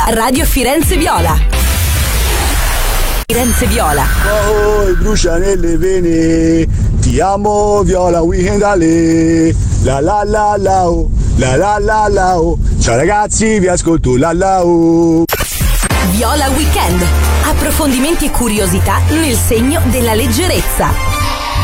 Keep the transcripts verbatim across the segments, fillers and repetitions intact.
Radio Firenze Viola. Firenze Viola. Oh, brucia nelle vene. Ti amo Viola Weekend Ale. La la la la oh. La la la la oh. Ciao ragazzi, vi ascolto la la oh. Viola Weekend. Approfondimenti e curiosità nel segno della leggerezza.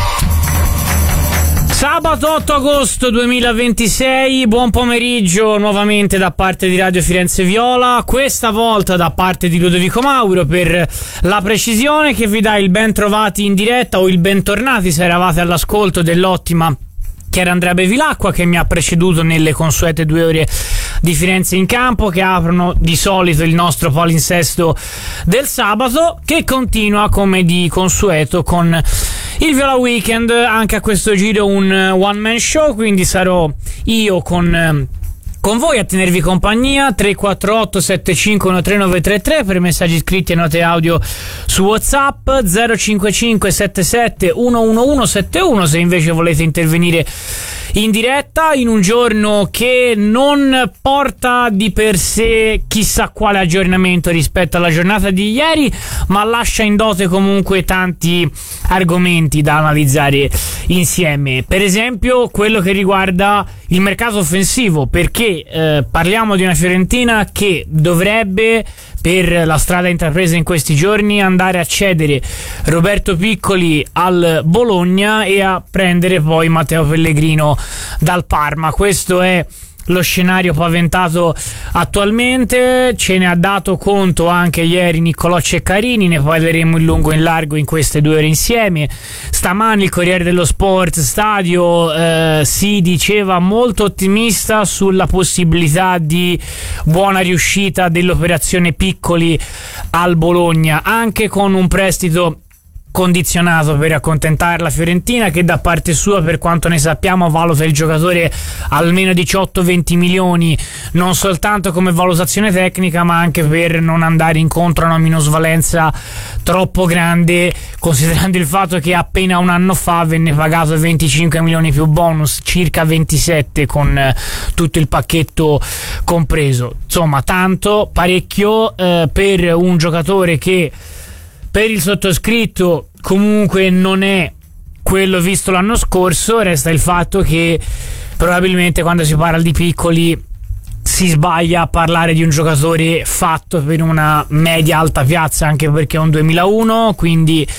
Sabato otto agosto duemilaventisei, buon pomeriggio nuovamente da parte di Radio Firenze Viola, questa volta da parte di Ludovico Mauro per la precisione, che vi dà il ben trovati in diretta o il bentornati se eravate all'ascolto dell'ottima Chiara Andrea Bevilacqua, che mi ha preceduto nelle consuete due ore di Firenze in campo, che aprono di solito il nostro palinsesto del sabato, che continua come di consueto con il Viola Weekend. Anche a questo giro un one man show, quindi sarò io con con voi a tenervi compagnia. Tre quattro otto sette cinque uno tre nove tre tre per messaggi scritti e note audio su WhatsApp, zero cinque cinque sette sette uno uno uno sette uno se invece volete intervenire in diretta, in un giorno che non porta di per sé chissà quale aggiornamento rispetto alla giornata di ieri, ma lascia in dote comunque tanti argomenti da analizzare insieme. Per esempio quello che riguarda il mercato offensivo, perché eh, parliamo di una Fiorentina che dovrebbe, per la strada intrapresa in questi giorni, andare a cedere Roberto Piccoli al Bologna e a prendere poi Matteo Pellegrino dal Parma. Questo è lo scenario paventato attualmente. Ce ne ha dato conto anche ieri Niccolò Ceccarini, ne parleremo in lungo e in largo in queste due ore insieme. Stamani il Corriere dello Sport Stadio eh, si diceva molto ottimista sulla possibilità di buona riuscita dell'operazione Piccoli al Bologna, anche con un prestito condizionato per accontentare la Fiorentina, che da parte sua, per quanto ne sappiamo, valuta il giocatore almeno diciotto venti milioni, non soltanto come valutazione tecnica ma anche per non andare incontro a una minusvalenza troppo grande, considerando il fatto che appena un anno fa venne pagato venticinque milioni più bonus, circa ventisette con eh, tutto il pacchetto compreso. Insomma, tanto, parecchio eh, per un giocatore che per il sottoscritto comunque non è quello visto l'anno scorso. Resta il fatto che probabilmente quando si parla di Piccoli si sbaglia a parlare di un giocatore fatto per una media alta piazza, anche perché è un duemilauno, quindi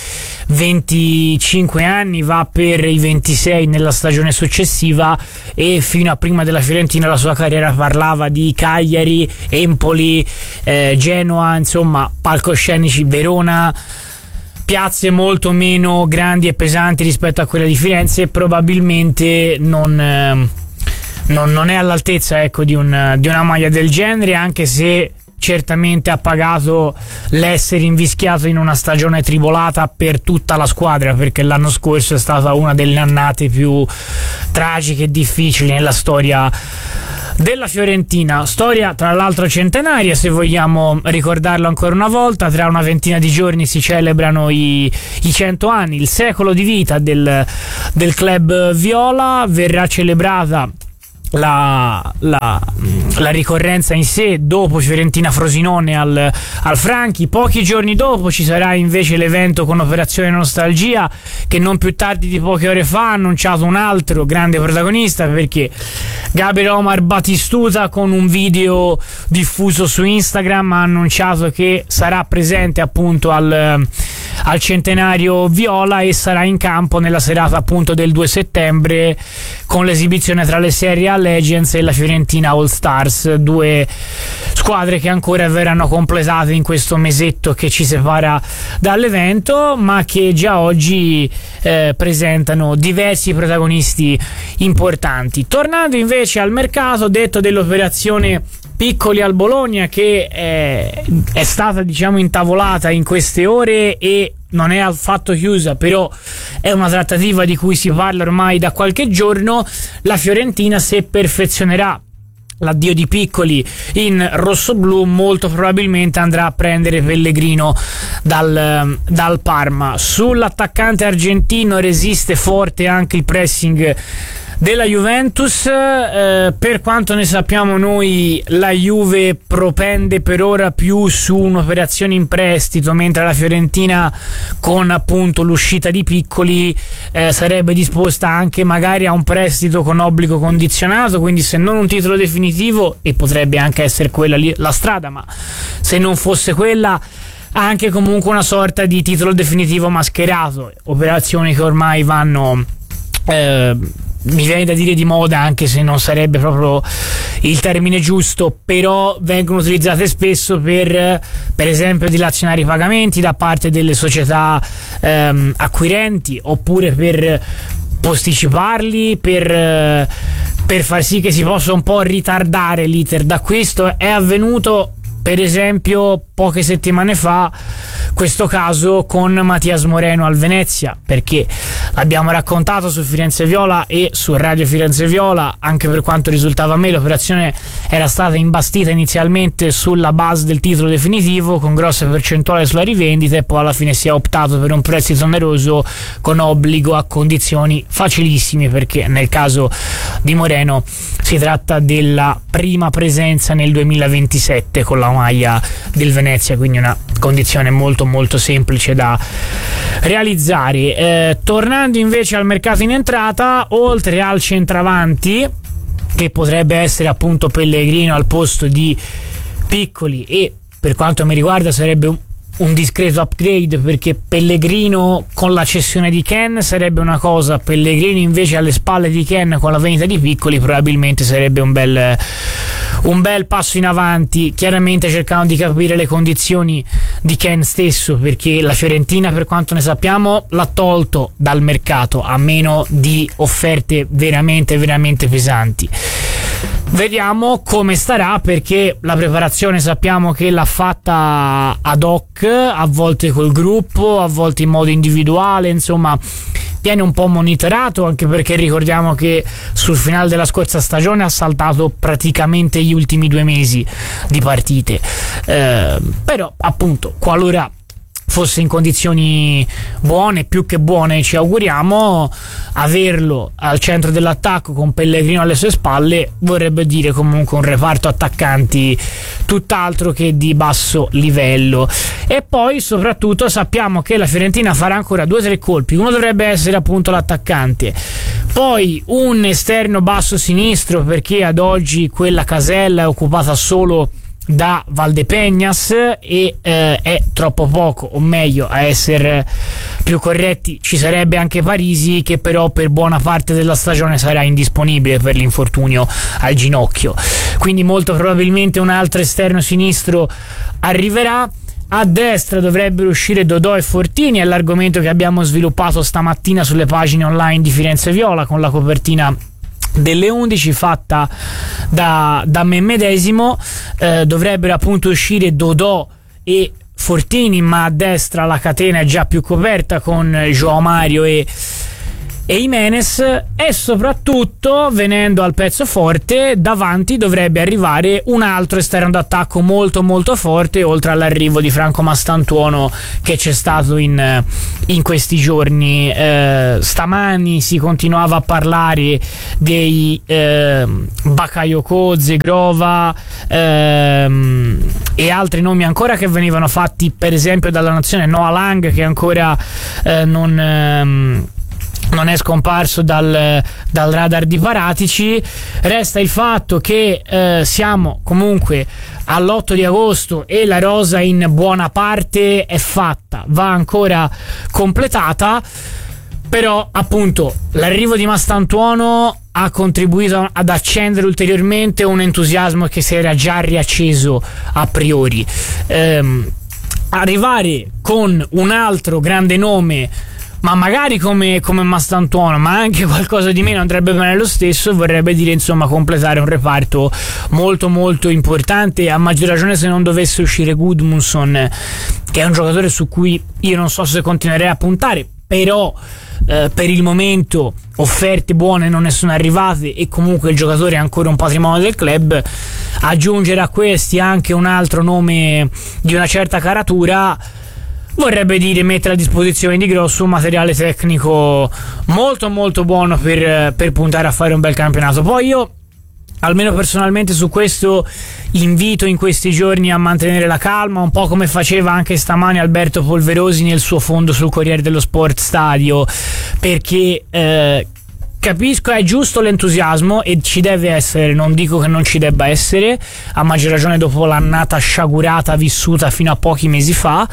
venticinque anni, va per i ventisei nella stagione successiva, e fino a prima della Fiorentina la sua carriera parlava di Cagliari, Empoli, eh, Genoa, insomma palcoscenici, Verona, piazze molto meno grandi e pesanti rispetto a quella di Firenze, e probabilmente non, eh, non, non è all'altezza, ecco, di, un, di una maglia del genere, anche se certamente ha pagato l'essere invischiato in una stagione tribolata per tutta la squadra, perché l'anno scorso è stata una delle annate più tragiche e difficili nella storia della Fiorentina, storia tra l'altro centenaria, se vogliamo ricordarlo ancora una volta. Tra una ventina di giorni si celebrano i, i cento anni, il secolo di vita del, del club viola. Verrà celebrata La, la, la ricorrenza in sé dopo Fiorentina Frosinone al, al Franchi. Pochi giorni dopo ci sarà invece l'evento con Operazione Nostalgia, che non più tardi di poche ore fa ha annunciato un altro grande protagonista, perché Gabriel Omar Batistuta, con un video diffuso su Instagram, ha annunciato che sarà presente appunto al, al centenario viola e sarà in campo nella serata appunto del due settembre, con l'esibizione tra le Serie A Legends e la Fiorentina All Stars, due squadre che ancora verranno completate in questo mesetto che ci separa dall'evento, ma che già oggi eh, presentano diversi protagonisti importanti. Tornando invece al mercato, detto dell'operazione Piccoli al Bologna, che è, è stata diciamo intavolata in queste ore e non è affatto chiusa, però è una trattativa di cui si parla ormai da qualche giorno. La Fiorentina, se perfezionerà l'addio di Piccoli in rossoblù, molto probabilmente andrà a prendere Pellegrino dal, dal Parma. Sull'attaccante argentino resiste forte anche il pressing della Juventus. Eh, per quanto ne sappiamo noi, la Juve propende per ora più su un'operazione in prestito, mentre la Fiorentina, con appunto l'uscita di Piccoli, eh, sarebbe disposta anche magari a un prestito con obbligo condizionato, quindi se non un titolo definitivo, e potrebbe anche essere quella lì la strada, ma se non fosse quella, anche comunque una sorta di titolo definitivo mascherato, operazioni che ormai vanno, eh, mi viene da dire di moda, anche se non sarebbe proprio il termine giusto, però vengono utilizzate spesso per per esempio dilazionare i pagamenti da parte delle società ehm, acquirenti, oppure per posticiparli, per, per far sì che si possa un po' ritardare l'iter d'acquisto. È avvenuto per esempio poche settimane fa questo caso con Matias Moreno al Venezia, perché l'abbiamo raccontato su Firenze Viola e su Radio Firenze Viola. Anche per quanto risultava a me, l'operazione era stata imbastita inizialmente sulla base del titolo definitivo, con grosse percentuali sulla rivendita, e poi alla fine si è optato per un prestito oneroso con obbligo a condizioni facilissime, perché nel caso di Moreno si tratta della prima presenza nel duemilaventisette con la maglia del Venezia, quindi una condizione molto molto semplice da realizzare. Eh, tornando invece al mercato in entrata, oltre al centravanti, che potrebbe essere appunto Pellegrino al posto di Piccoli, e per quanto mi riguarda sarebbe un un discreto upgrade, perché Pellegrino con la cessione di Ken sarebbe una cosa, Pellegrino invece alle spalle di Ken con la vendita di Piccoli probabilmente sarebbe un bel un bel passo in avanti, chiaramente cercando di capire le condizioni di Ken stesso, perché la Fiorentina, per quanto ne sappiamo, l'ha tolto dal mercato, a meno di offerte veramente veramente pesanti. Vediamo come starà, perché la preparazione sappiamo che l'ha fatta ad hoc, a volte col gruppo, a volte in modo individuale, insomma viene un po' monitorato, anche perché ricordiamo che sul finale della scorsa stagione ha saltato praticamente gli ultimi due mesi di partite, eh, però appunto qualora fosse in condizioni buone, più che buone ci auguriamo, averlo al centro dell'attacco con Pellegrino alle sue spalle vorrebbe dire comunque un reparto attaccanti tutt'altro che di basso livello. E poi soprattutto sappiamo che la Fiorentina farà ancora due o tre colpi, uno dovrebbe essere appunto l'attaccante, poi un esterno basso sinistro, perché ad oggi quella casella è occupata solo da Valdepeñas e eh, è troppo poco, o meglio, a essere più corretti ci sarebbe anche Parisi, che però per buona parte della stagione sarà indisponibile per l'infortunio al ginocchio, quindi molto probabilmente un altro esterno sinistro arriverà. A destra dovrebbero uscire Dodò e Fortini, è l'argomento che abbiamo sviluppato stamattina sulle pagine online di Firenze Viola con la copertina delle undici fatta da, da me medesimo. Eh, dovrebbero appunto uscire Dodò e Fortini, ma a destra la catena è già più coperta con João Mario e e Jimenez, e soprattutto, venendo al pezzo forte, davanti dovrebbe arrivare un altro esterno d'attacco molto molto forte, oltre all'arrivo di Franco Mastantuono che c'è stato in, in questi giorni. Eh, stamani si continuava a parlare dei eh, Bakayoko, Zegrova ehm, e altri nomi ancora che venivano fatti, per esempio dalla nazione Noah Lang, che ancora eh, non... Ehm, non è scomparso dal, dal radar di Paratici. Resta il fatto che eh, siamo comunque all'otto di agosto e la rosa in buona parte è fatta, va ancora completata, però appunto l'arrivo di Mastantuono ha contribuito ad accendere ulteriormente un entusiasmo che si era già riacceso a priori. Ehm, arrivare con un altro grande nome, ma magari come, come Mastantuono, ma anche qualcosa di meno, andrebbe bene lo stesso, vorrebbe dire insomma completare un reparto molto molto importante, a maggior ragione se non dovesse uscire Gudmundsson, che è un giocatore su cui io non so se continuerei a puntare, però eh, per il momento offerte buone non ne sono arrivate e comunque il giocatore è ancora un patrimonio del club. Aggiungere a questi anche un altro nome di una certa caratura vorrebbe dire mettere a disposizione di Grosso un materiale tecnico molto molto buono per, per puntare a fare un bel campionato. Poi io, almeno personalmente, su questo invito in questi giorni a mantenere la calma, un po' come faceva anche stamani Alberto Polverosi nel suo fondo sul Corriere dello Sport Stadio, perché eh, capisco, è giusto l'entusiasmo e ci deve essere, non dico che non ci debba essere, a maggior ragione dopo l'annata sciagurata vissuta fino a pochi mesi fa,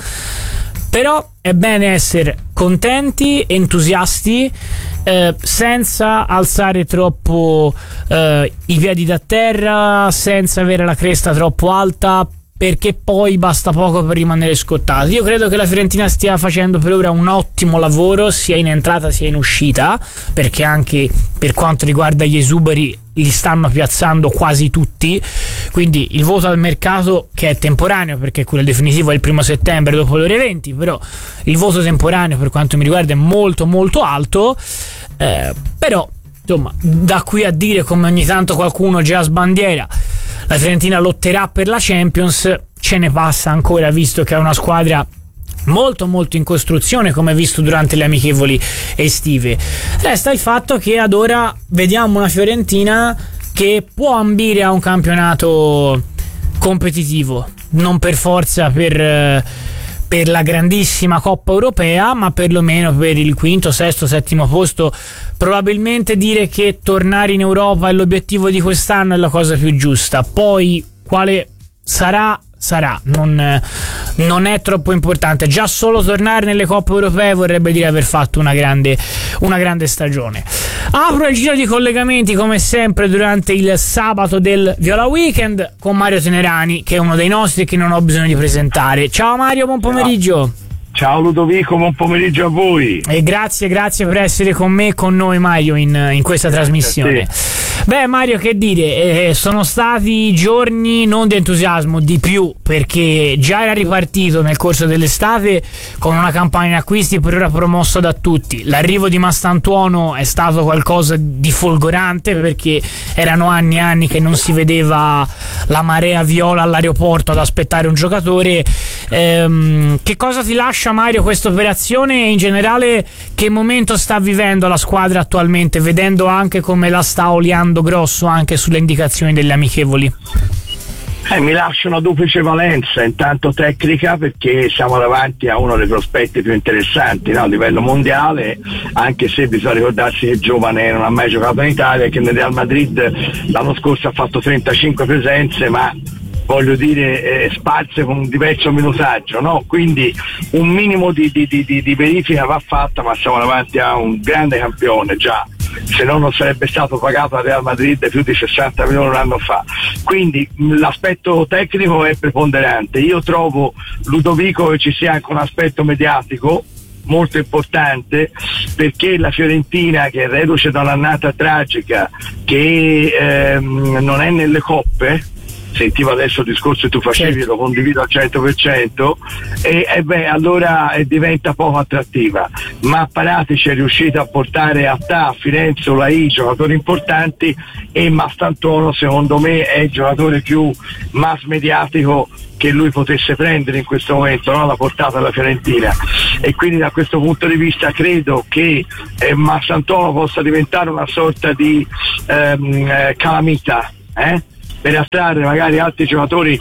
però è bene essere contenti, entusiasti, eh, senza alzare troppo eh, i piedi da terra, senza avere la cresta troppo alta, perché poi basta poco per rimanere scottati. Io credo che la Fiorentina stia facendo per ora un ottimo lavoro, sia in entrata sia in uscita, perché anche per quanto riguarda gli esuberi li stanno piazzando quasi tutti, quindi il voto al mercato, che è temporaneo perché quello definitivo è il primo settembre dopo le ore venti, però il voto temporaneo per quanto mi riguarda è molto molto alto, eh, però insomma, da qui a dire, come ogni tanto qualcuno già sbandiera, la Fiorentina lotterà per la Champions, ce ne passa ancora, visto che è una squadra molto molto in costruzione, come visto durante le amichevoli estive. Resta il fatto che ad ora vediamo una Fiorentina che può ambire a un campionato competitivo, non per forza per, per la grandissima Coppa Europea, ma perlomeno per il quinto, sesto, settimo posto. Probabilmente dire che tornare in Europa è l'obiettivo di quest'anno è la cosa più giusta, poi quale sarà sarà, non, non è troppo importante. Già solo tornare nelle coppe europee vorrebbe dire aver fatto una grande, una grande stagione. Apro il giro di collegamenti come sempre durante il sabato del Viola Weekend con Mario Tenerani, che è uno dei nostri e che non ho bisogno di presentare. Ciao Mario, buon pomeriggio. Ciao Ludovico, buon pomeriggio a voi. E grazie, grazie per essere con me e con noi, Mario, in, in questa grazie trasmissione. Beh Mario, che dire, eh, sono stati giorni non di entusiasmo, di più, perché già era ripartito nel corso dell'estate con una campagna di acquisti per ora promossa da tutti. L'arrivo di Mastantuono è stato qualcosa di folgorante, perché erano anni e anni che non si vedeva la marea viola all'aeroporto ad aspettare un giocatore. Ehm, che cosa ti lascia, Mario, questa operazione, e in generale che momento sta vivendo la squadra attualmente, vedendo anche come la sta oliando Grosso anche sulle indicazioni delle amichevoli? Eh, mi lascia una duplice valenza, intanto tecnica, perché siamo davanti a uno dei prospetti più interessanti, no? A livello mondiale, anche se bisogna ricordarsi che il giovane non ha mai giocato in Italia, che nel Real Madrid l'anno scorso ha fatto trentacinque presenze, ma voglio dire eh, sparse con un diverso minutaggio, no? Quindi un minimo di, di, di, di verifica va fatta, ma siamo davanti a un grande campione già, se no non sarebbe stato pagato al Real Madrid più di sessanta milioni un anno fa. Quindi l'aspetto tecnico è preponderante. Io trovo, Ludovico, che ci sia anche un aspetto mediatico molto importante, perché la Fiorentina, che è reduce da un'annata tragica, che ehm, non è nelle coppe, sentivo adesso il discorso che tu facevi, certo, lo condivido al cento per cento, e, e beh, allora eh, diventa poco attrattiva. Ma Paratici è riuscito a portare a Tà, Firenze, Olai, giocatori importanti, e Mastantuono secondo me è il giocatore più mass mediatico che lui potesse prendere in questo momento, no? La portata alla Fiorentina, e quindi da questo punto di vista credo che eh, Mastantuono possa diventare una sorta di ehm, eh, calamita, eh? per attrarre magari altri giocatori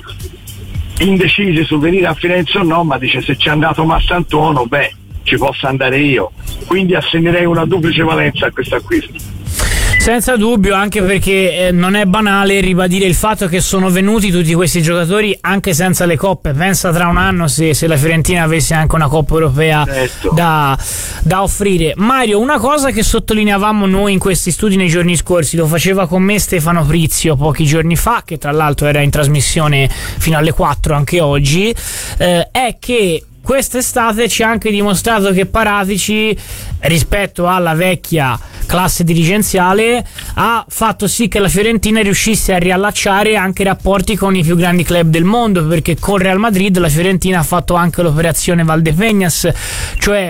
indecisi sul venire a Firenze o no, ma dice se c'è andato Mastantuono, beh, ci posso andare io. Quindi assegnerei una duplice valenza a questo acquisto. Senza dubbio, anche perché eh, non è banale ribadire il fatto che sono venuti tutti questi giocatori anche senza le coppe. Pensa tra un anno se, se la Fiorentina avesse anche una Coppa Europea certo. da, da offrire. Mario, una cosa che sottolineavamo noi in questi studi nei giorni scorsi, lo faceva con me Stefano Prizio pochi giorni fa, che tra l'altro era in trasmissione fino alle quattro anche oggi, eh, è che quest'estate ci ha anche dimostrato che Paratici, rispetto alla vecchia classe dirigenziale, ha fatto sì che la Fiorentina riuscisse a riallacciare anche rapporti con i più grandi club del mondo, perché con Real Madrid la Fiorentina ha fatto anche l'operazione Valdepeñas, cioè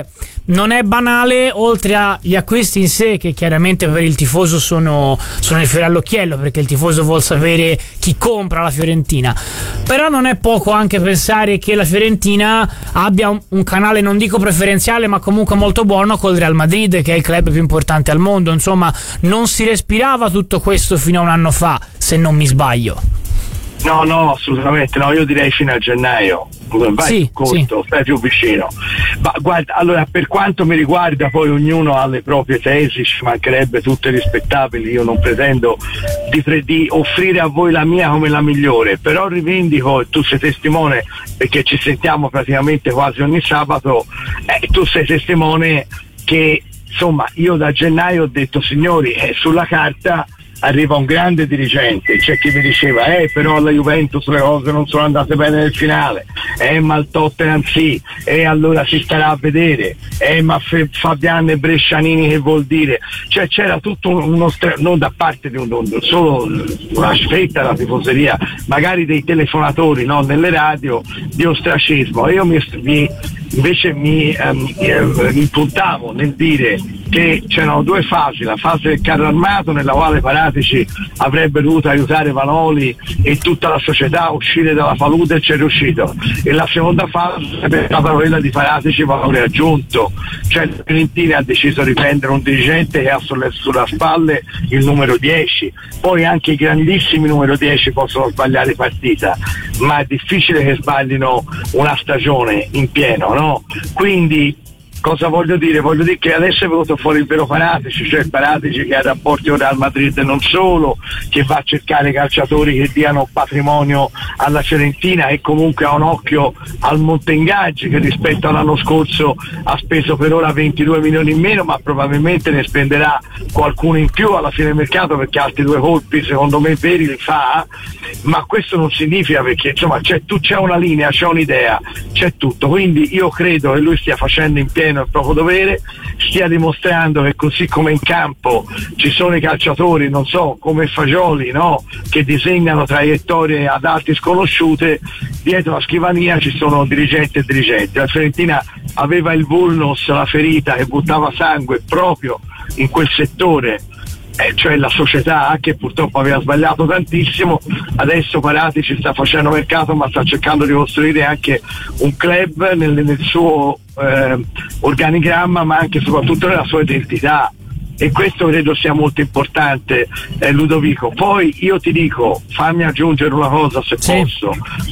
non è banale, oltre agli acquisti in sé, che chiaramente per il tifoso sono, sono il fiore all'occhiello, perché il tifoso vuol sapere chi compra la Fiorentina, però non è poco anche pensare che la Fiorentina abbia un, un canale, non dico preferenziale, ma comunque molto buono col Real Madrid, che è il club più importante al mondo. Insomma, non si respirava tutto questo fino a un anno fa, se non mi sbaglio. No, no, assolutamente no, io direi fino a gennaio. Vai, sì, corto, sì. Stai più vicino. Ma guarda, allora, per quanto mi riguarda, poi ognuno ha le proprie tesi, ci mancherebbe, tutte rispettabili. Io non pretendo di, pre- di offrire a voi la mia come la migliore, però rivendico, e tu sei testimone perché ci sentiamo praticamente quasi ogni sabato, eh, tu sei testimone che insomma io da gennaio ho detto, signori, eh, sulla carta arriva un grande dirigente. C'è chi mi diceva eh però alla Juventus le cose non sono andate bene nel finale, eh ma il Tottenham sì, e eh, allora si starà a vedere, eh ma F- Fabian e Brescianini che vuol dire, cioè c'era tutto uno stra- non da parte di un, un solo una sfetta della tifoseria, magari dei telefonatori, no, nelle radio, di ostracismo. Io mi, mi invece mi um, impuntavo nel dire che c'erano due fasi: la fase del carro armato, nella quale Paratici avrebbe dovuto aiutare Vanoli e tutta la società a uscire dalla palude, e ci è riuscito, e la seconda fase è stata quella di Paratici valore aggiunto, cioè la Fiorentina ha deciso di prendere un dirigente che ha sulle, sulla spalle il numero dieci. Poi anche i grandissimi numero dieci possono sbagliare partita, ma è difficile che sbaglino una stagione in pieno, no? Quindi cosa voglio dire? Voglio dire che adesso è venuto fuori il vero Paratici, cioè il Paratici che ha rapporti ora al Madrid e non solo, che va a cercare calciatori che diano patrimonio alla Fiorentina, e comunque ha un occhio al Montengaggi, che rispetto all'anno scorso ha speso per ora ventidue milioni in meno, ma probabilmente ne spenderà qualcuno in più alla fine del mercato, perché altri due colpi secondo me veri li fa. Ma questo non significa, perché insomma c'è, tu, c'è una linea, c'è un'idea, c'è tutto. Quindi io credo che lui stia facendo in pieno il proprio dovere, stia dimostrando che così come in campo ci sono i calciatori, non so, come Fagioli, no, che disegnano traiettorie ad alti sconosciute, dietro la scrivania ci sono dirigenti e dirigenti. La Fiorentina aveva il vulnus, la ferita che buttava sangue proprio in quel settore, Eh, cioè la società, che purtroppo aveva sbagliato tantissimo. Adesso Paratici sta facendo mercato, ma sta cercando di costruire anche un club nel, nel suo eh, organigramma, ma anche e soprattutto nella sua identità, e questo credo sia molto importante, eh, Ludovico. Poi io ti dico, fammi aggiungere una cosa se sì. posso.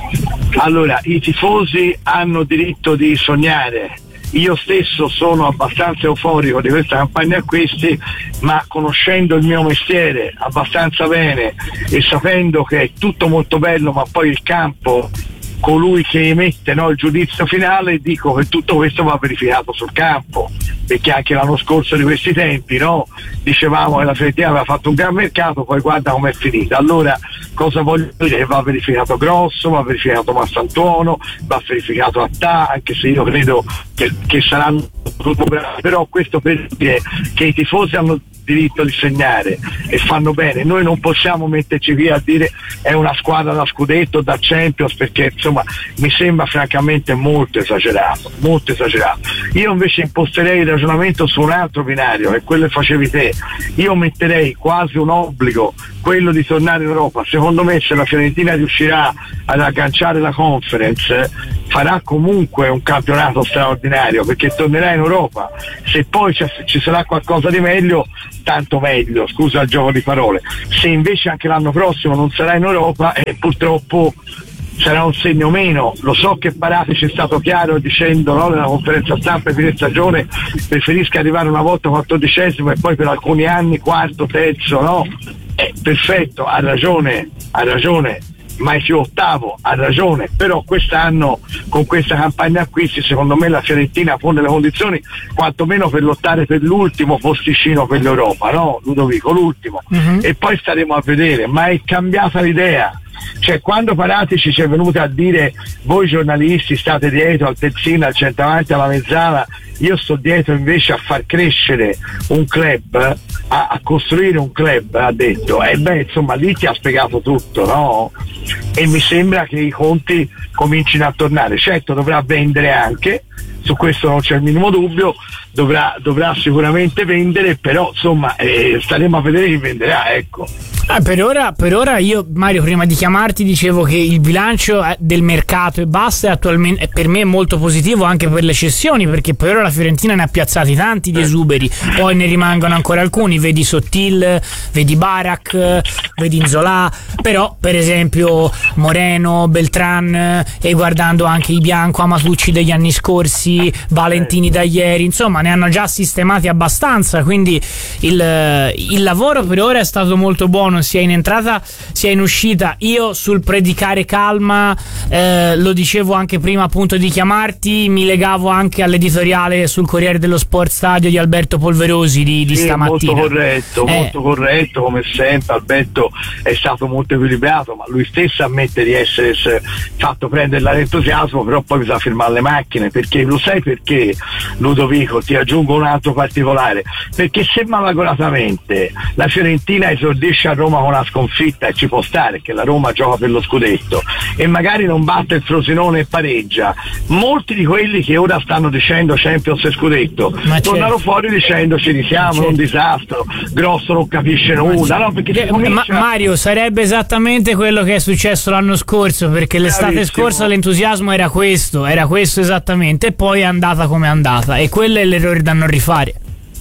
Allora, i tifosi hanno diritto di sognare. Io stesso sono abbastanza euforico di questa campagna acquisti, ma conoscendo il mio mestiere abbastanza bene e sapendo che è tutto molto bello, ma poi il campo, colui che emette, no, il giudizio finale, dico che tutto questo va verificato sul campo, perché anche l'anno scorso di questi tempi, no, dicevamo che la Fiorentina aveva fatto un gran mercato, poi guarda com'è finita. Allora cosa voglio dire? Che va verificato Grosso, va verificato Massantuono, va verificato Attà, anche se io credo che, che saranno tutto bravi, però questo per dire che i tifosi hanno diritto di segnare e fanno bene. Noi non possiamo metterci via a dire è una squadra da scudetto, da Champions, perché insomma mi sembra francamente molto esagerato, molto esagerato. Io invece imposterei il ragionamento su un altro binario, e quello che facevi te. Io metterei quasi un obbligo quello di tornare in Europa. Secondo me, se la Fiorentina riuscirà ad agganciare la Conference, farà comunque un campionato straordinario, perché tornerà in Europa. Se poi ci sarà qualcosa di meglio, tanto meglio, scusa il gioco di parole. Se invece anche l'anno prossimo non sarà in Europa, eh, purtroppo sarà un segno meno. Lo so che Paratici è stato chiaro dicendo, no, nella conferenza stampa di fine stagione, preferisca arrivare una volta quattordicesimo e poi per alcuni anni quarto, terzo, no? Eh, perfetto, ha ragione, ha ragione, mai più ottavo, ha ragione, però quest'anno con questa campagna acquisti secondo me la Fiorentina pone le condizioni quantomeno per lottare per l'ultimo posticino per l'Europa, no, Ludovico, l'ultimo, uh-huh. E poi staremo a vedere. Ma è cambiata l'idea. Cioè, quando Paratici ci è venuto a dire voi giornalisti state dietro al terzino, al centravanti, alla mezzala, io sto dietro invece a far crescere un club, a, a costruire un club, ha detto, e eh beh insomma lì ti ha spiegato tutto, no? E mi sembra che i conti comincino a tornare. Certo, dovrà vendere anche, su questo non c'è il minimo dubbio, dovrà, dovrà sicuramente vendere, però insomma eh, staremo a vedere chi venderà, ecco. Ah, per ora, per ora io, Mario, prima di chiamarti dicevo che il bilancio del mercato e basta è attualmente per me molto positivo, anche per le cessioni, perché per ora la Fiorentina ne ha piazzati tanti di esuberi, poi ne rimangono ancora alcuni, vedi Sottil, vedi Barak, vedi Nzola, però per esempio Moreno, Beltran, e guardando anche i Bianco, Amatucci degli anni scorsi, Valentini da ieri, insomma ne hanno già sistemati abbastanza, quindi il, il lavoro per ora è stato molto buono, sia in entrata sia in uscita. Io sul predicare calma, eh, lo dicevo anche prima appunto di chiamarti, mi legavo anche all'editoriale sul Corriere dello Sport Stadio di Alberto Polverosi di, di sì, stamattina. Molto corretto, eh. molto corretto come sempre. Alberto è stato molto equilibrato, ma lui stesso ammette di essere fatto prendere dall'entusiasmo, però poi bisogna firmare le macchine, perché lo sai perché, Ludovico? Ti aggiungo un altro particolare, perché se malagolatamente la Fiorentina esordisce a Roma con una sconfitta, e ci può stare che la Roma gioca per lo scudetto e magari non batte il Frosinone e pareggia, molti di quelli che ora stanno dicendo Champions e scudetto ma tornano certo. fuori dicendo ci risiamo, certo. un disastro, Grosso non capisce nulla, no? Perché comincia... ma, Mario, sarebbe esattamente quello che è successo l'anno scorso, perché l'estate Bravissimo. scorsa l'entusiasmo era questo, era questo esattamente, e poi è andata come è andata, e quello è l'errore da non rifare.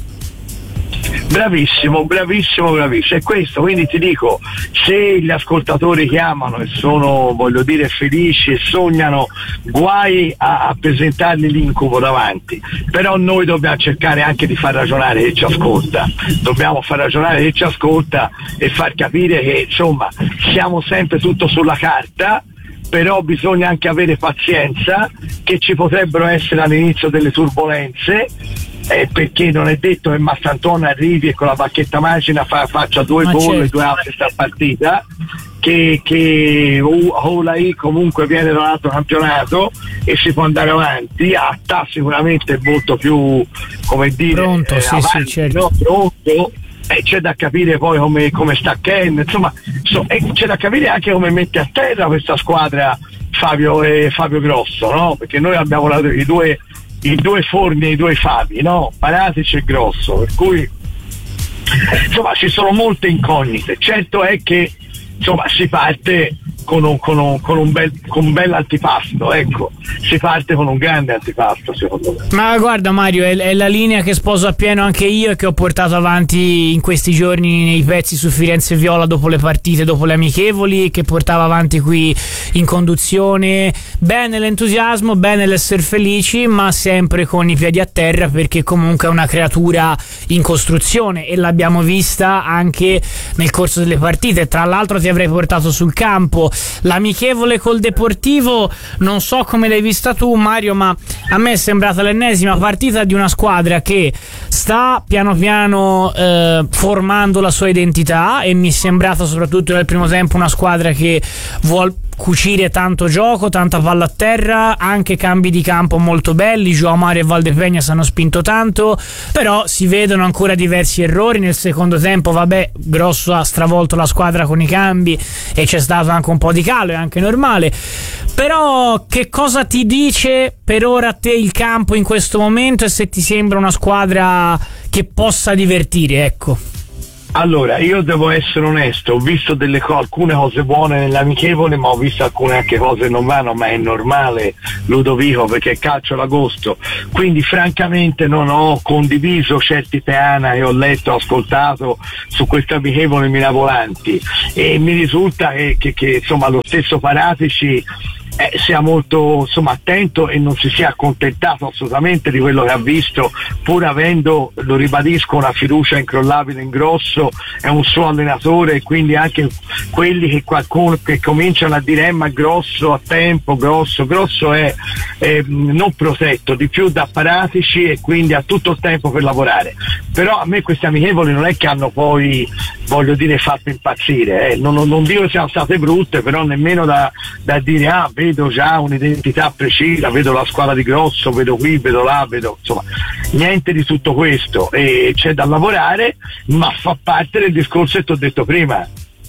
Bravissimo, bravissimo, bravissimo. E questo, quindi ti dico, se gli ascoltatori chiamano e sono, voglio dire, felici e sognano, guai a, a presentargli l'incubo davanti. Però noi dobbiamo cercare anche di far ragionare chi ci ascolta. Dobbiamo far ragionare chi ci ascolta e far capire che, insomma, siamo sempre tutto sulla carta, però bisogna anche avere pazienza, che ci potrebbero essere all'inizio delle turbolenze, eh, perché non è detto che Mastantone arrivi e con la bacchetta magica fa, faccia due Ma gol certo. e due assist a partita, che, che Olai comunque viene da un altro campionato e si può andare avanti, Atta sicuramente molto più, come dire, pronto, eh, sì, avanti, sì, certo. no? Pronto. E c'è da capire poi come, come sta Ken, insomma, so, e c'è da capire anche come mette a terra questa squadra Fabio e Fabio Grosso, no? Perché noi abbiamo la, i due i due forni e i due Fabi, no? Paratici e Grosso, per cui insomma ci sono molte incognite. Certo è che insomma si parte con un, con un, con un bel con un bel antipasto, ecco, si parte con un grande antipasto secondo me. Ma guarda Mario, è, è la linea che sposo appieno anche io e che ho portato avanti in questi giorni nei pezzi su Firenze Viola dopo le partite, dopo le amichevoli, che portava avanti qui in conduzione. Bene l'entusiasmo, bene l'essere felici, ma sempre con i piedi a terra, perché comunque è una creatura in costruzione e l'abbiamo vista anche nel corso delle partite. Tra l'altro ti avrei portato sul campo l'amichevole col Deportivo, non so come l'hai vista tu Mario, ma a me è sembrata l'ennesima partita di una squadra che sta piano piano eh, formando la sua identità, e mi è sembrata soprattutto nel primo tempo una squadra che vuol cucire tanto gioco, tanta palla a terra, anche cambi di campo molto belli. João Mario e Valdepeñas hanno spinto tanto, però si vedono ancora diversi errori nel secondo tempo. Vabbè, Grosso ha stravolto la squadra con i cambi e c'è stato anche un po' di calo, è anche normale. Però che cosa ti dice per ora a te il campo in questo momento, e se ti sembra una squadra che possa divertire, ecco? Allora, io devo essere onesto, ho visto delle co- alcune cose buone nell'amichevole, ma ho visto alcune anche cose che non vanno, ma è normale, Ludovico, perché è calcio d'agosto, quindi francamente non ho condiviso certi peana che ho letto, ho ascoltato su questo amichevole mirabolanti, e mi risulta che, che, che insomma lo stesso Paratici Eh, sia molto insomma attento e non si sia accontentato assolutamente di quello che ha visto, pur avendo, lo ribadisco, una fiducia incrollabile in Grosso, è un suo allenatore, e quindi anche quelli che qualcuno che cominciano a dire eh, ma Grosso a tempo, Grosso Grosso è eh, non protetto di più da Paratici e quindi ha tutto il tempo per lavorare. Però a me questi amichevoli non è che hanno poi, voglio dire, fatto impazzire, eh. non, non, non dico che siano state brutte, però nemmeno da, da dire ah vedo già un'identità precisa, vedo la squadra di Grosso, vedo qui, vedo là, vedo, insomma, niente di tutto questo, e c'è da lavorare, ma fa parte del discorso che ti ho detto prima.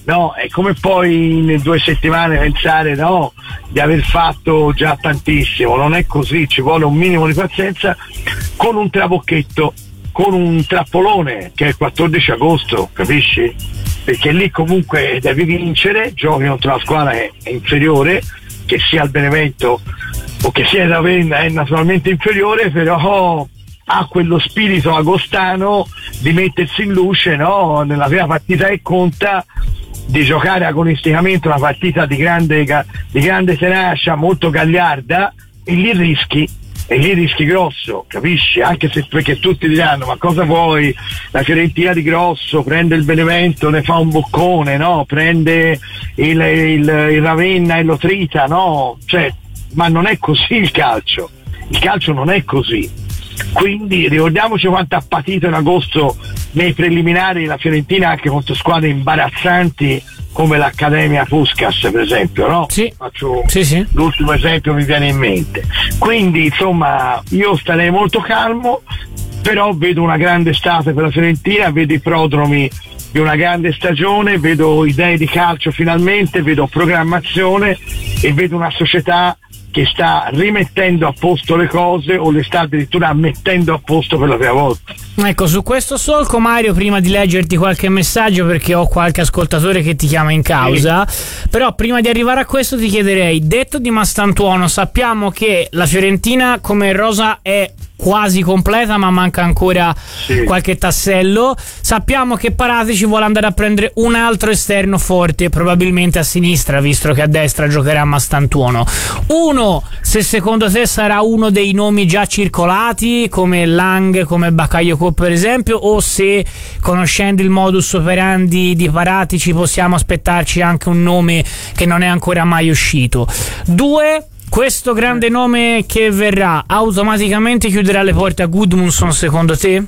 no? È come poi in due settimane pensare, no, di aver fatto già tantissimo. Non è così, ci vuole un minimo di pazienza, con un trabocchetto, con un trappolone che è il quattordici agosto, capisci? Perché lì comunque devi vincere, giochi contro la squadra che è inferiore, che sia il Benevento o che sia il Ravenna è naturalmente inferiore, però ha quello spirito agostano di mettersi in luce, no? Nella prima partita che conta, di giocare agonisticamente una partita di grande, di grande tenacia, molto gagliarda, e lì rischi, e lì rischi grosso, capisci? Anche se, perché tutti diranno, ma cosa vuoi? La Fiorentina di grosso prende il Benevento, ne fa un boccone, no? Prende il, il, il Ravenna e lo trita, no? Cioè, ma non è così il calcio, il calcio non è così. Quindi ricordiamoci quanto ha patito in agosto nei preliminari la Fiorentina, anche contro squadre imbarazzanti come l'Accademia Puskás, per esempio, no? Sì. Faccio sì, sì. L'ultimo esempio mi viene in mente. Quindi insomma io starei molto calmo, però vedo una grande estate per la Fiorentina, vedo i prodromi di una grande stagione, vedo idee di calcio finalmente, vedo programmazione e vedo una società che sta rimettendo a posto le cose, o le sta addirittura mettendo a posto per la prima volta. Ecco, su questo solco, Mario, prima di leggerti qualche messaggio, perché ho qualche ascoltatore che ti chiama in causa, sì. Però prima di arrivare a questo ti chiederei, detto di Mastantuono, sappiamo che la Fiorentina come rosa è quasi completa, ma manca ancora sì. qualche tassello. Sappiamo che Paratici vuole andare a prendere un altro esterno forte, probabilmente a sinistra, visto che a destra giocherà Mastantuono. Uno, se secondo te sarà uno dei nomi già circolati, come Lang, come Bakayoko per esempio, o se, conoscendo il modus operandi di Paratici, possiamo aspettarci anche un nome che non è ancora mai uscito. Due, questo grande nome che verrà automaticamente chiuderà le porte a Gudmundsson, secondo te?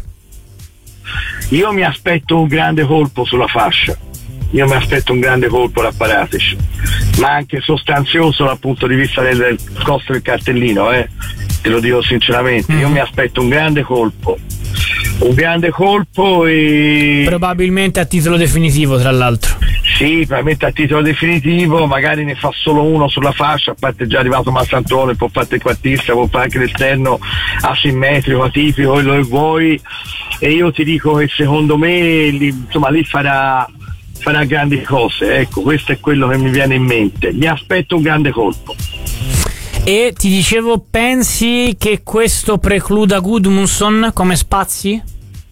Io mi aspetto un grande colpo sulla fascia, io mi aspetto un grande colpo da Paratici, ma anche sostanzioso dal punto di vista del, del costo del cartellino, eh? Te lo dico sinceramente, mm. io mi aspetto un grande colpo, un grande colpo e... probabilmente a titolo definitivo, tra l'altro. Sì, probabilmente a titolo definitivo, magari ne fa solo uno sulla fascia, a parte già arrivato Mastantuono, può fare il trequartista, può fare anche l'esterno asimmetrico, atipico, quello che vuoi, e io ti dico che secondo me lì, insomma lì farà, farà grandi cose, ecco, questo è quello che mi viene in mente, mi aspetto un grande colpo. E ti dicevo, pensi che questo precluda Gudmundsson come spazi?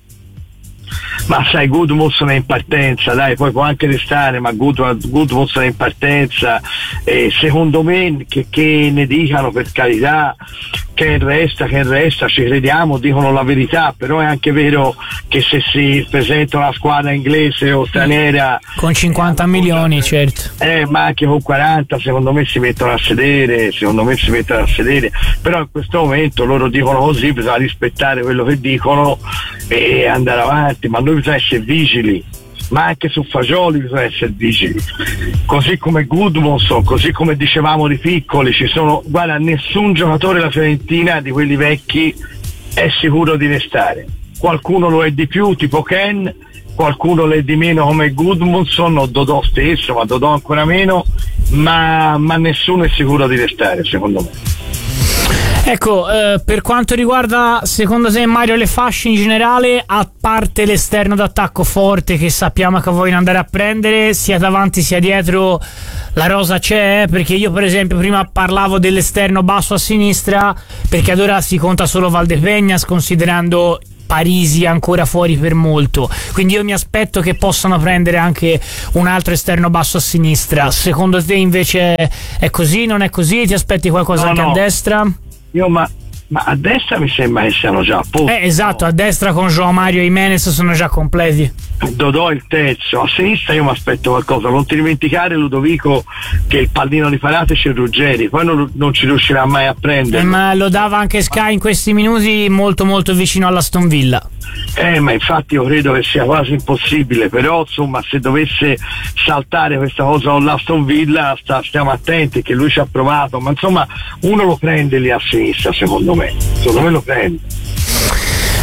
Ma sai, Gudmundsson è in partenza, dai, poi può anche restare, ma Gudmundsson è in partenza, e secondo me che, che ne dicano, per carità, che resta, che resta, ci crediamo, dicono la verità, però è anche vero che se si presenta una squadra inglese o straniera con cinquanta eh, milioni, eh, certo, eh, ma anche con quaranta, secondo me si mettono a sedere, secondo me si mettono a sedere, però in questo momento loro dicono così, bisogna rispettare quello che dicono e andare avanti, ma noi bisogna essere vigili, ma anche su Fagioli bisogna essere vigili, così come Gudmundsson, così come dicevamo di piccoli, ci sono, guarda, nessun giocatore della Fiorentina di quelli vecchi è sicuro di restare, qualcuno lo è di più, tipo Ken, qualcuno lo è di meno come Gudmundsson o Dodò stesso, ma Dodò ancora meno, ma, ma nessuno è sicuro di restare, secondo me. Ecco, eh, per quanto riguarda secondo te, Mario, le fasce in generale, a parte l'esterno d'attacco forte che sappiamo che vogliono andare a prendere, sia davanti sia dietro la rosa c'è? Perché io per esempio prima parlavo dell'esterno basso a sinistra, perché ad ora si conta solo Valdepeñas, considerando Parisi ancora fuori per molto, quindi io mi aspetto che possano prendere anche un altro esterno basso a sinistra. Secondo te invece è così, non è così? Ti aspetti qualcosa no, anche no. a destra? Io ma, ma a destra mi sembra che siano già a posto. Eh, esatto, a destra con João Mario e Jimenez sono già completi. Dodò il terzo, a sinistra io mi aspetto qualcosa, non ti dimenticare, Ludovico, che il pallino di Paratici è Ruggeri, poi non, non ci riuscirà mai a prendere. Eh, ma lo dava anche Sky in questi minuti molto molto vicino all'Aston Villa. Eh, ma infatti io credo che sia quasi impossibile, però insomma se dovesse saltare questa cosa con l'Aston Villa sta, stiamo attenti, che lui ci ha provato, ma insomma uno lo prende lì a sinistra, secondo me, secondo me lo prende.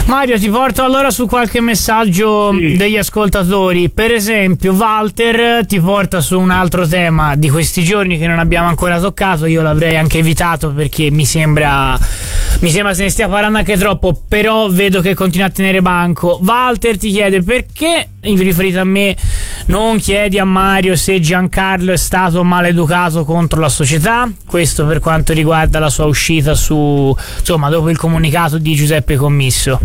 Mario, ti porto allora su qualche messaggio sì. degli ascoltatori. Per esempio Walter ti porta su un altro tema di questi giorni che non abbiamo ancora toccato. Io l'avrei anche evitato perché mi sembra mi sembra se ne stia parlando anche troppo, però vedo che continua a tenere banco. Walter ti chiede perché, riferito a me, non chiedi a Mario se Giancarlo è stato maleducato contro la società. Questo per quanto riguarda la sua uscita su, insomma, dopo il comunicato di Giuseppe Commisso.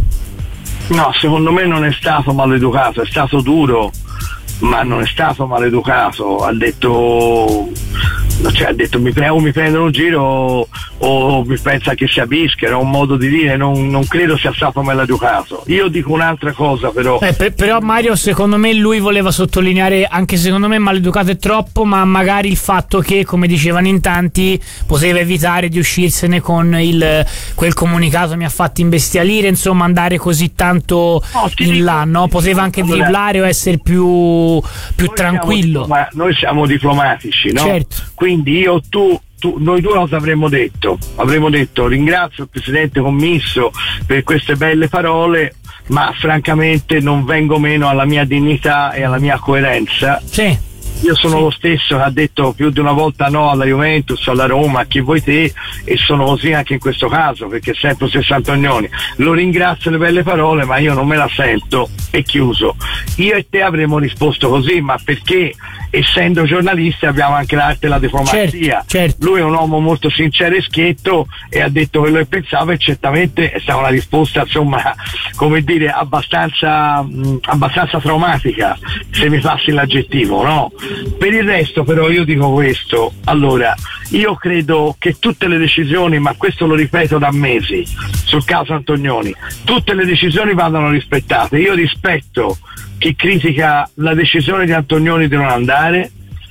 No, secondo me non è stato maleducato, è stato duro, ma non è stato maleducato. Ha detto, cioè, ha detto mi, o mi prendono un giro o, o mi pensa che sia bischero, è un modo di dire, non, non credo sia stato maleducato. Io dico un'altra cosa però. Eh, per, però Mario, secondo me lui voleva sottolineare, anche secondo me maleducato è troppo, ma magari il fatto che, come dicevano in tanti, poteva evitare di uscirsene con il quel comunicato mi ha fatto imbestialire, insomma andare così tanto no, in dico, là, no? Poteva anche allora, dribblare o essere più, più noi tranquillo. Siamo, noi siamo diplomatici, no? Certo. Quindi io, tu, tu, noi due cosa avremmo detto? Avremmo detto ringrazio il presidente Commisso per queste belle parole, ma francamente non vengo meno alla mia dignità e alla mia coerenza. Sì. Io sono sì. lo stesso che ha detto più di una volta no alla Juventus, alla Roma, a chi vuoi te, e sono così anche in questo caso, perché è sempre stesso Antonioni. Lo ringrazio le belle parole, ma io non me la sento, e chiuso. Io e te avremmo risposto così, ma perché essendo giornalisti abbiamo anche l'arte della diplomazia. Certo, certo. Lui è un uomo molto sincero e schietto e ha detto quello che pensava, e certamente è stata una risposta, insomma, come dire, abbastanza mh, abbastanza traumatica, se mi passi l'aggettivo, no? Per il resto però io dico questo, allora io credo che tutte le decisioni, ma questo lo ripeto da mesi sul caso Antonioni, tutte le decisioni vadano rispettate. Io rispetto chi critica la decisione di Antonioni di non andare,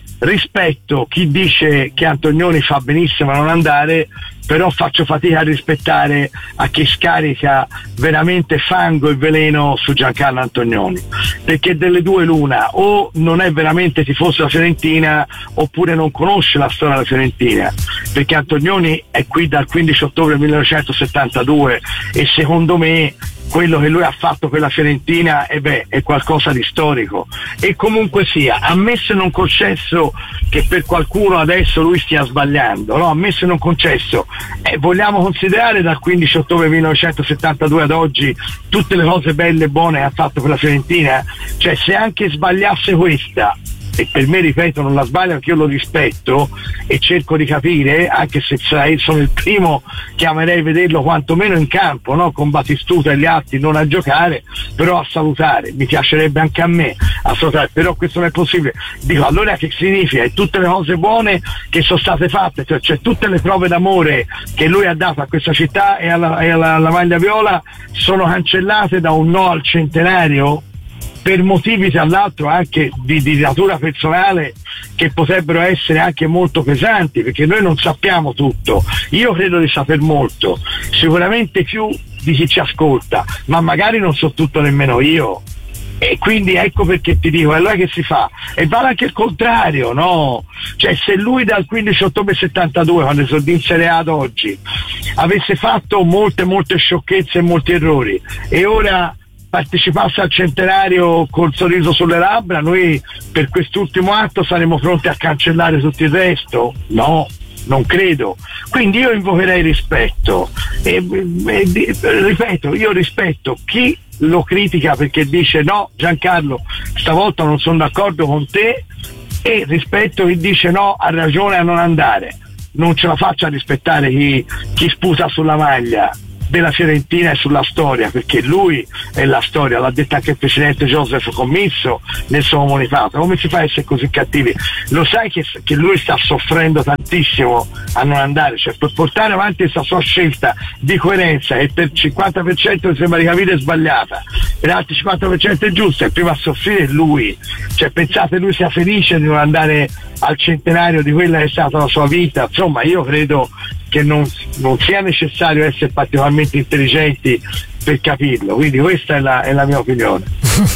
rispetto chi dice che Antonioni fa benissimo a non andare, però faccio fatica a rispettare a chi scarica veramente fango e veleno su Giancarlo Antonioni, perché delle due l'una: o non è veramente tifoso della Fiorentina oppure non conosce la storia della Fiorentina, perché Antonioni è qui dal quindici ottobre millenovecentosettantadue e secondo me quello che lui ha fatto per la Fiorentina eh beh, è qualcosa di storico. E comunque sia, ammesso e non concesso che per qualcuno adesso lui stia sbagliando, no? Ammesso e non concesso, eh, vogliamo considerare dal quindici ottobre millenovecentosettantadue ad oggi tutte le cose belle e buone che ha fatto per la Fiorentina? Cioè, se anche sbagliasse questa, e per me, ripeto, non la sbaglio, anche io lo rispetto e cerco di capire, anche se sono il primo che amerei vederlo quantomeno in campo, no? Con Batistuta e gli altri, non a giocare, però a salutare. Mi piacerebbe anche a me a salutare, però questo non è possibile. Dico, allora che significa? E tutte le cose buone che sono state fatte, cioè, cioè tutte le prove d'amore che lui ha dato a questa città e alla, e alla, alla maglia viola sono cancellate da un no al centenario? Per motivi tra l'altro anche di, di natura personale che potrebbero essere anche molto pesanti, perché noi non sappiamo tutto. Io credo di saper molto, sicuramente più di chi ci ascolta, ma magari non so tutto nemmeno io. E quindi ecco perché ti dico, allora che si fa? E vale anche il contrario, no? Cioè, se lui dal quindici ottobre settantadue, quando esordì in Serie A ad oggi, avesse fatto molte molte sciocchezze e molti errori, e ora partecipasse al centenario col sorriso sulle labbra, noi per quest'ultimo atto saremo pronti a cancellare tutto il resto? No, non credo. Quindi io invocherei rispetto e, e, e ripeto, io rispetto chi lo critica perché dice no Giancarlo, stavolta non sono d'accordo con te, e rispetto chi dice no, ha ragione a non andare. Non ce la faccio a rispettare chi, chi sputa sulla maglia della Fiorentina e sulla storia, perché lui è la storia, l'ha detto anche il presidente Joseph Commisso nel suo comunicato. Come si fa a essere così cattivi? Lo sai che, che lui sta soffrendo tantissimo a non andare, cioè per portare avanti questa sua scelta di coerenza, e per cinquanta per cento mi sembra di capire è sbagliata, per altri cinquanta per cento è giusta, e prima a soffrire è lui. Cioè, pensate lui sia felice di non andare al centenario di quella che è stata la sua vita? Insomma, io credo che non, non sia necessario essere particolarmente intelligenti per capirlo, quindi questa è la, è la mia opinione.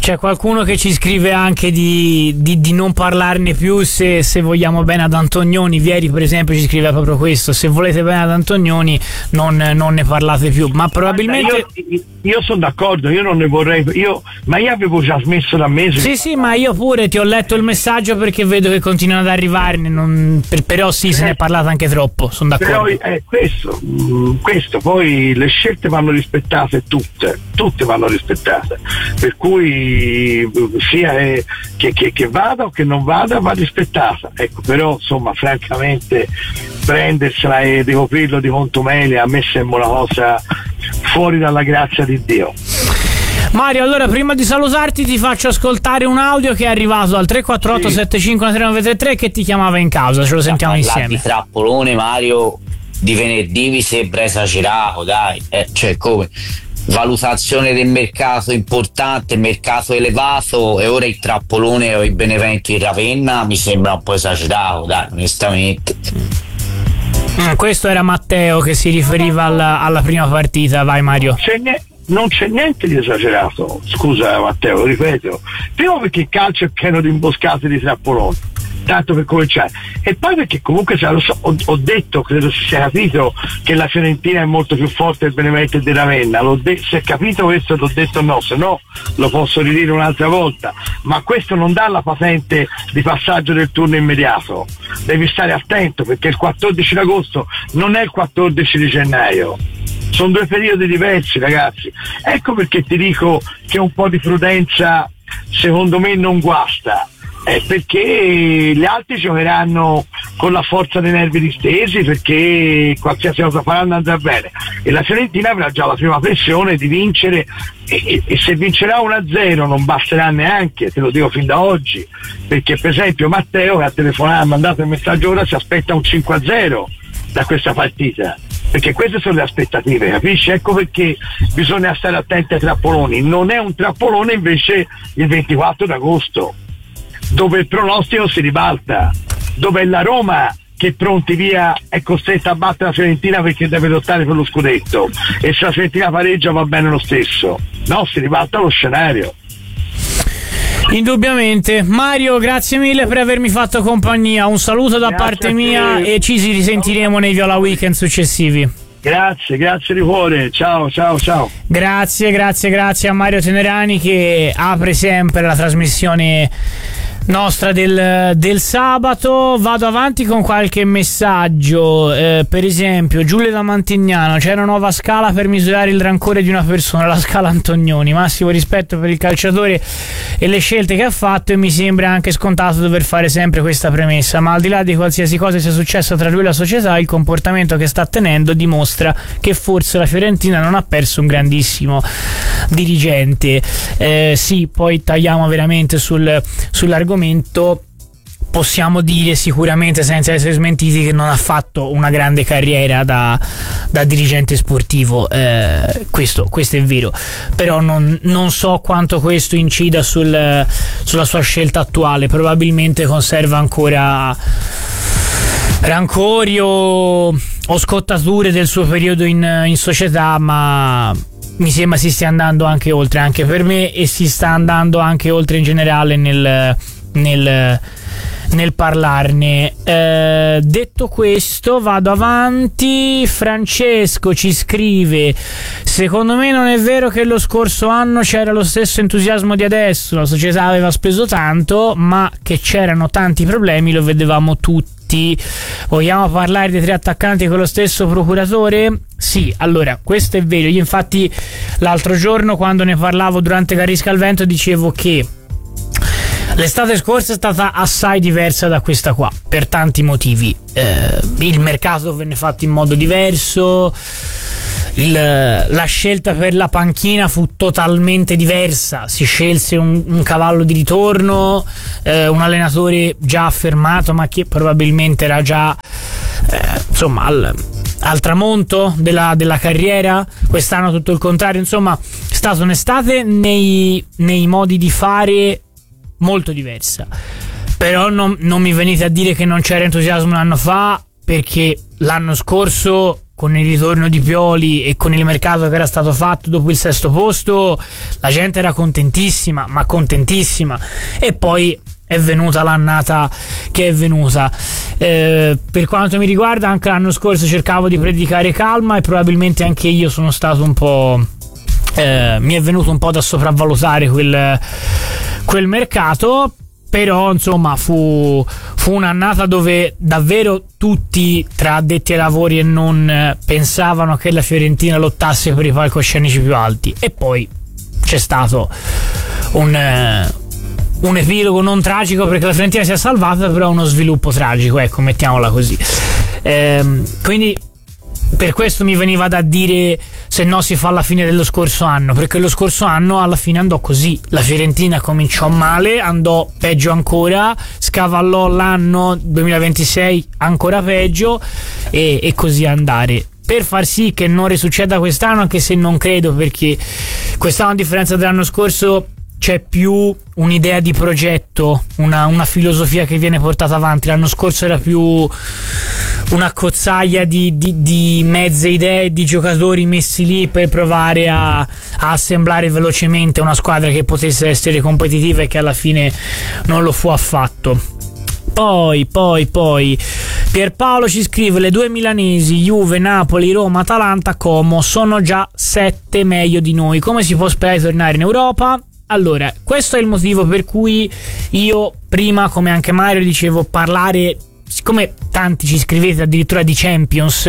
C'è qualcuno che ci scrive anche di, di, di non parlarne più se, se vogliamo bene ad Antonioni. Vieri per esempio ci scrive proprio questo: se volete bene ad Antonioni non, non ne parlate più. Ma probabilmente io, io sono d'accordo, io non ne vorrei io, ma io avevo già smesso da mesi. Sì sì, ma io pure ti ho letto il messaggio perché vedo che continuano ad arrivarne, non, per, però sì, se ne è parlato anche troppo, sono d'accordo. Però è questo, questo poi le scelte vanno rispettate tutte, tutte vanno rispettate, per cui sia che, che, che vada o che non vada va rispettata, ecco. Però insomma francamente prendersela e ricoprirlo di contumelia a me sembra una cosa fuori dalla grazia di Dio. Mario, allora prima di salutarti ti faccio ascoltare un audio che è arrivato al tre quattro otto sette cinque tre nove tre tre che ti chiamava in causa, ce lo sentiamo insieme. Di trappolone, Mario, di venerdì mi sembra esagerato, dai, eh, cioè come valutazione del mercato importante, mercato elevato, e ora il trappolone o il Benevento in Ravenna mi sembra un po' esagerato, dai, onestamente. Mm, questo era Matteo che si riferiva alla, alla prima partita. Vai Mario. C'è ne- non c'è niente di esagerato, scusa Matteo, lo ripeto, primo perché il calcio è pieno di imboscate di trappoloni, tanto per cominciare, e poi perché comunque se lo so, ho, ho detto, credo si sia capito che la Fiorentina è molto più forte del Benevento e della Ravenna, l'ho de- se è capito questo l'ho detto, no, se no lo posso ridire un'altra volta, ma questo non dà la patente di passaggio del turno immediato, devi stare attento perché il quattordici d'agosto non è il quattordici di gennaio, sono due periodi diversi ragazzi, ecco perché ti dico che un po' di prudenza secondo me non guasta. Eh, perché gli altri giocheranno con la forza dei nervi distesi, perché qualsiasi cosa faranno andrà bene, e la Fiorentina avrà già la prima pressione di vincere, e, e, e se vincerà uno a zero non basterà neanche, te lo dico fin da oggi, perché per esempio Matteo che ha telefonato, ha mandato il messaggio ora, si aspetta un cinque a zero da questa partita, perché queste sono le aspettative, capisci? Ecco perché bisogna stare attenti ai trappoloni. Non è un trappolone invece il ventiquattro d'agosto, dove il pronostico si ribalta, dove è la Roma che pronti via è costretta a battere la Fiorentina perché deve lottare per lo scudetto, e se la Fiorentina pareggia va bene lo stesso, no, si ribalta lo scenario. Indubbiamente. Mario, grazie mille per avermi fatto compagnia, un saluto da Grazie parte mia e ci si risentiremo nei Viola Weekend successivi. Grazie, grazie di cuore, ciao ciao ciao. Grazie, grazie, grazie a Mario Tenerani che apre sempre la trasmissione nostra del, del sabato. Vado avanti con qualche messaggio, eh, per esempio Giulia da Mantignano: c'è una nuova scala per misurare il rancore di una persona, la scala Antonioni, massimo rispetto per il calciatore e le scelte che ha fatto, e mi sembra anche scontato dover fare sempre questa premessa, ma al di là di qualsiasi cosa sia successo tra lui e la società, il comportamento che sta tenendo dimostra che forse la Fiorentina non ha perso un grandissimo dirigente. Eh, sì, poi tagliamo veramente sul, sull'argomento. Possiamo dire sicuramente, senza essere smentiti, che non ha fatto una grande carriera da, da dirigente sportivo, eh, questo, questo è vero, però non, non so quanto questo incida sul, sulla sua scelta attuale. Probabilmente conserva ancora rancori o, o scottature del suo periodo in, in società, ma mi sembra si stia andando anche oltre, anche per me, e si sta andando anche oltre in generale nel nel, nel parlarne. Eh, detto questo, vado avanti. Francesco ci scrive: secondo me non è vero che lo scorso anno c'era lo stesso entusiasmo di adesso, la società aveva speso tanto, ma che c'erano tanti problemi lo vedevamo tutti. Vogliamo parlare dei tre attaccanti con lo stesso procuratore? Sì, allora questo è vero. Io infatti l'altro giorno, quando ne parlavo durante Carisca al Vento, dicevo che l'estate scorsa è stata assai diversa da questa qua, per tanti motivi. Eh, il mercato venne fatto in modo diverso, il, la scelta per la panchina fu totalmente diversa, si scelse un, un cavallo di ritorno, eh, un allenatore già affermato ma che probabilmente era già eh, insomma al, al tramonto della, della carriera. Quest'anno tutto il contrario, insomma è stata un'estate nei, nei modi di fare molto diversa. Però non, non mi venite a dire che non c'era entusiasmo un anno fa, perché l'anno scorso con il ritorno di Pioli e con il mercato che era stato fatto dopo il sesto posto, la gente era contentissima, ma contentissima, e poi è venuta l'annata che è venuta. Eh, per quanto mi riguarda, anche l'anno scorso cercavo di predicare calma e probabilmente anche io sono stato un po' eh, mi è venuto un po' da sopravvalutare quel, quel mercato. Però insomma fu, fu un'annata dove davvero tutti, tra addetti ai lavori e non, pensavano che la Fiorentina lottasse per i palcoscenici più alti, e poi c'è stato un, un epilogo non tragico perché la Fiorentina si è salvata, però uno sviluppo tragico, ecco, mettiamola così. Ehm, quindi per questo mi veniva da dire se no si fa alla fine dello scorso anno, perché lo scorso anno alla fine andò così. La Fiorentina cominciò male, andò peggio ancora, scavallò l'anno duemilaventisei ancora peggio, e, e così andare, per far sì che non risucceda quest'anno, anche se non credo, perché quest'anno a differenza dell'anno scorso c'è più un'idea di progetto, una, una filosofia che viene portata avanti. L'anno scorso era più una cozzaia di, di, di mezze idee, di giocatori messi lì per provare a, a assemblare velocemente una squadra che potesse essere competitiva, e che alla fine non lo fu affatto. Poi, poi, poi Pierpaolo ci scrive: le due milanesi, Juve, Napoli, Roma, Atalanta, Como, sono già sette meglio di noi. Come si può sperare di tornare in Europa? Allora, questo è il motivo per cui io prima, come anche Mario, dicevo parlare, siccome tanti ci scrivete addirittura di Champions,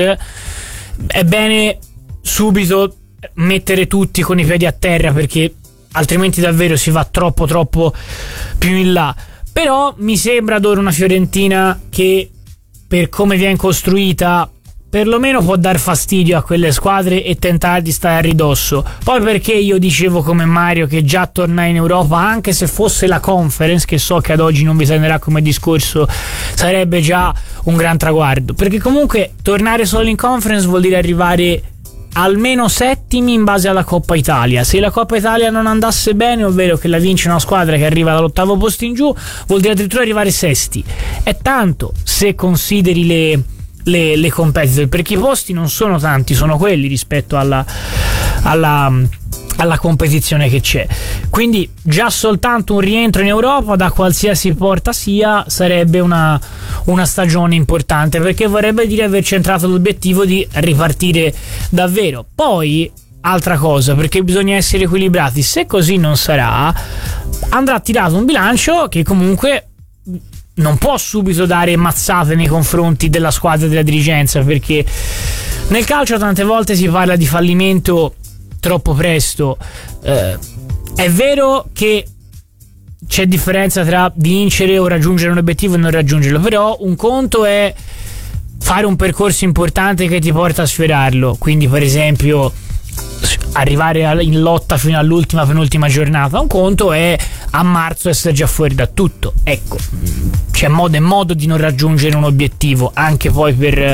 è bene subito mettere tutti con i piedi a terra, perché altrimenti davvero si va troppo troppo più in là. Però mi sembra ad ora una Fiorentina che, per come viene costruita, perlomeno può dar fastidio a quelle squadre e tentare di stare a ridosso. Poi perché io dicevo come Mario che già tornare in Europa, anche se fosse la Conference, che so che ad oggi non vi tornerà come discorso, sarebbe già un gran traguardo, perché comunque tornare solo in Conference vuol dire arrivare almeno settimi in base alla Coppa Italia. Se la Coppa Italia non andasse bene, ovvero che la vince una squadra che arriva dall'ottavo posto in giù, vuol dire addirittura arrivare sesti. È tanto se consideri le Le, le competitor, perché i posti non sono tanti, sono quelli rispetto alla, alla, alla competizione che c'è. Quindi già soltanto un rientro in Europa, da qualsiasi porta sia, sarebbe una, una stagione importante, perché vorrebbe dire aver centrato l'obiettivo di ripartire davvero. Poi altra cosa, perché bisogna essere equilibrati, se così non sarà, andrà tirato un bilancio che comunque non può subito dare mazzate nei confronti della squadra e della dirigenza, perché nel calcio tante volte si parla di fallimento troppo presto. Eh, è vero che c'è differenza tra vincere o raggiungere un obiettivo e non raggiungerlo, però un conto è fare un percorso importante che ti porta a sfiorarlo, quindi per esempio arrivare in lotta fino all'ultima penultima giornata. Un conto è a marzo essere già fuori da tutto. Ecco, c'è modo e modo di non raggiungere un obiettivo, anche poi per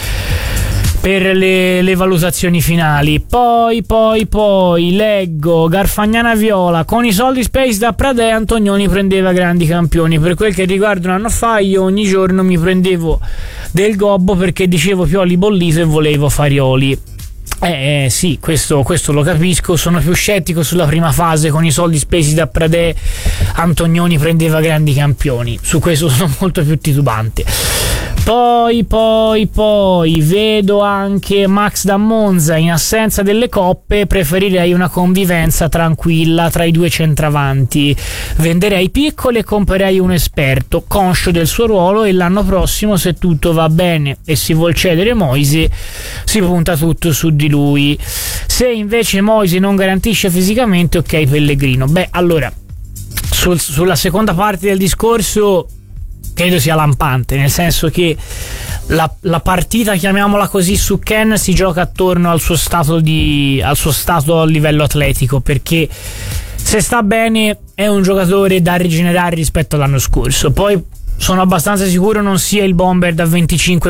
per le, le valutazioni finali. Poi poi poi leggo Garfagnana Viola: con i soldi spesi da Pradè Antonioni prendeva grandi campioni. Per quel che riguarda un anno fa, io ogni giorno mi prendevo del gobbo perché dicevo Pioli bollito e volevo Farioli. Eh, eh sì, questo, questo lo capisco. Sono più scettico sulla prima fase, con i soldi spesi da Pradè Antonioni prendeva grandi campioni. Su questo sono molto più titubante. Poi poi poi vedo anche Max da Monza: in assenza delle coppe preferirei una convivenza tranquilla tra i due centravanti, venderei piccoli e comprerei un esperto conscio del suo ruolo, e l'anno prossimo, se tutto va bene e si vuol cedere Moisi, si punta tutto su di lui. Se invece Moisi non garantisce fisicamente, ok Pellegrino. Beh, allora sul, sulla seconda parte del discorso credo sia lampante, nel senso che la, la partita, chiamiamola così, su Ken si gioca attorno al suo stato di al suo stato a livello atletico, perché se sta bene è un giocatore da rigenerare rispetto all'anno scorso. Poi sono abbastanza sicuro non sia il bomber da venticinque